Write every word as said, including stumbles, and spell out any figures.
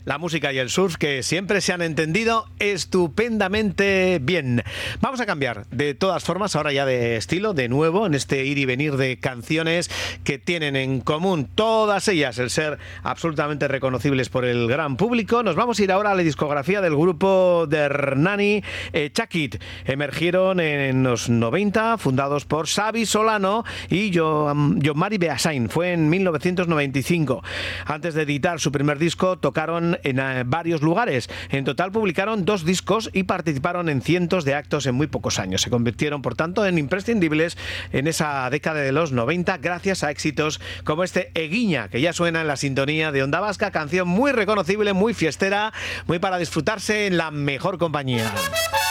la música y el surf que siempre se han entendido estupendamente bien. Vamos a cambiar de todas formas ahora ya de estilo, de nuevo, en este ir y venir de canciones que tienen en común todas ellas el ser absolutamente reconocibles por el gran público. Nos vamos a ir ahora a la discografía del grupo de Hernani eh, Chakit. Emergieron en los noventa, fundados por Xavi Solano y Jon-Mari Beasain. Fue en mil novecientos noventa y cinco. Antes de editar su primer disco, tocaron en eh, varios lugares. En total publicaron dos discos y participaron en cientos de actos en muy pocos años. Se convirtieron, por tanto, en imprescindibles en esa década de los noventa gracias a éxitos como este Eguiña, que ya suena en la sintonía de Onda Vasca, canción muy reconocible, muy fiestera, muy para disfrutarse en la mejor compañía.